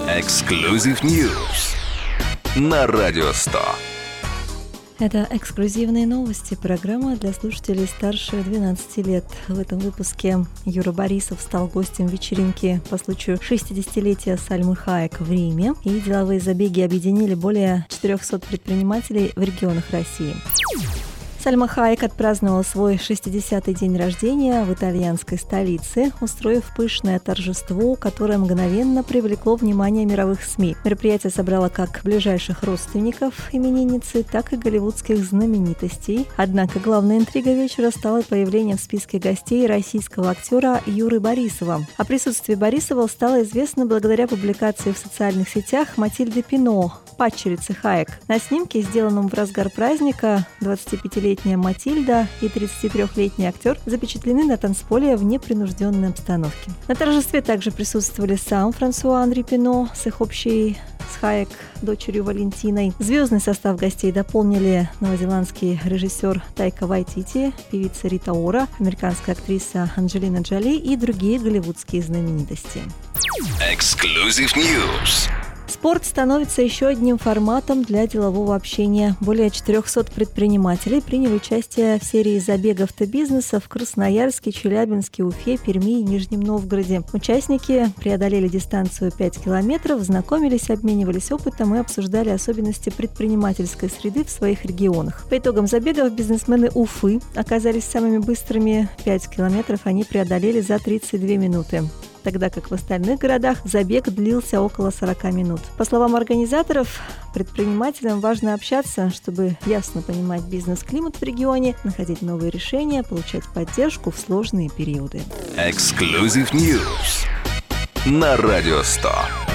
Exclusive News на Радио 100. Это эксклюзивные новости, программа для слушателей старше 12 лет. В этом выпуске Юра Борисов стал гостем вечеринки по случаю 60-летия Сальмы Хаек в Риме, и деловые забеги объединили более 400 предпринимателей в регионах России. Сальма Хаек отпраздновала свой 60-й день рождения в итальянской столице, устроив пышное торжество, которое мгновенно привлекло внимание мировых СМИ. Мероприятие собрало как ближайших родственников именинницы, так и голливудских знаменитостей. Однако главной интригой вечера стало появление в списке гостей российского актера Юры Борисова. О присутствии Борисова стало известно благодаря публикации в социальных сетях Матильды Пино, падчерицы Хаек. На снимке, сделанном в разгар праздника, 25-летняя Матильда и 33-летний актер запечатлены на танцполе в непринужденной обстановке. На торжестве также присутствовали сам Франсуа Анри Пино с их общей с Хаек дочерью Валентиной. Звездный состав гостей дополнили новозеландский режиссер Тайка Вайтити, певица Рита Ора, американская актриса Анджелина Джоли и другие голливудские знаменитости. Exclusive News. Спорт становится еще одним форматом для делового общения. Более 400 предпринимателей приняли участие в серии забегов автобизнеса в Красноярске, Челябинске, Уфе, Перми и Нижнем Новгороде. Участники преодолели дистанцию 5 километров, знакомились, обменивались опытом и обсуждали особенности предпринимательской среды в своих регионах. По итогам забегов бизнесмены Уфы оказались самыми быстрыми. 5 километров они преодолели за 32 минуты. Тогда как в остальных городах забег длился около 40 минут. По словам организаторов, предпринимателям важно общаться, чтобы ясно понимать бизнес-климат в регионе, находить новые решения, получать поддержку в сложные периоды. Exclusive News на Радио 100.